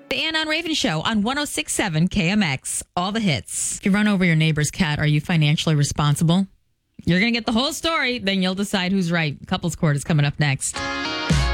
The Ann on Raven Show on 106.7 KMX. All the hits. If you run over your neighbor's cat, are you financially responsible? You're going to get the whole story, then you'll decide who's right. Couples Court is coming up next.